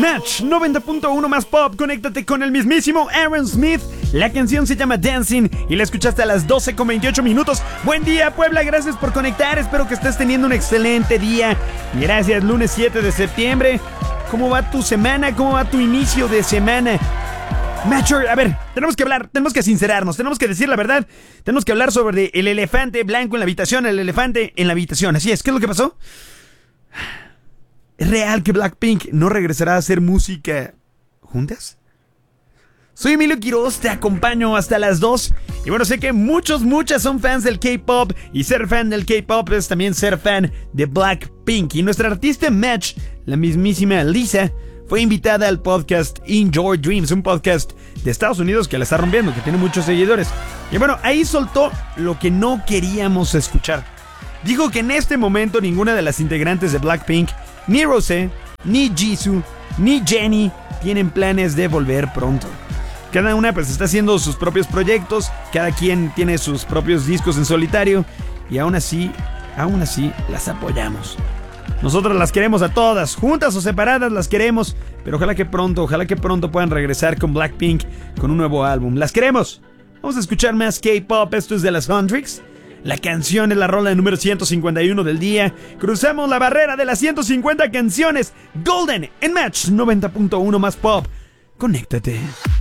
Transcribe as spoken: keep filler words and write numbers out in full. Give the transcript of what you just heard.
Match noventa punto uno más pop, conéctate con el mismísimo Aaron Smith. La canción se llama Dancing y la escuchaste a las doce con veintiocho minutos. Buen día, Puebla, gracias por conectar. Espero que estés teniendo un excelente día. Gracias, lunes siete de septiembre. ¿Cómo va tu semana? ¿Cómo va tu inicio de semana? Matcher, a ver, tenemos que hablar, tenemos que sincerarnos, tenemos que decir la verdad. Tenemos que hablar sobre el elefante blanco en la habitación, el elefante en la habitación. Así es, ¿qué es lo que pasó? ¿Es real que Blackpink no regresará a hacer música juntas? Soy Emilio Quiroz, te acompaño hasta las dos. Y bueno, sé que muchos, muchas son fans del K-pop. Y ser fan del K-pop es también ser fan de Blackpink. Y nuestra artista Match, la mismísima Lisa, fue invitada al podcast In Your Dreams, un podcast de Estados Unidos que la está rompiendo, que tiene muchos seguidores. Y bueno, ahí soltó lo que no queríamos escuchar. Dijo que en este momento ninguna de las integrantes de Blackpink, ni Rosé, ni Jisoo, ni Jennie, tienen planes de volver pronto. Cada una pues está haciendo sus propios proyectos, cada quien tiene sus propios discos en solitario, y aún así, aún así las apoyamos. Nosotros las queremos a todas, juntas o separadas las queremos, pero ojalá que pronto, ojalá que pronto puedan regresar con Blackpink con un nuevo álbum. ¡Las queremos! Vamos a escuchar más K-pop, esto es de las Huntrix. La canción es la rola número ciento cincuenta y uno del día. Cruzamos la barrera de las ciento cincuenta canciones. Golden en Match noventa punto uno más pop. Conéctate.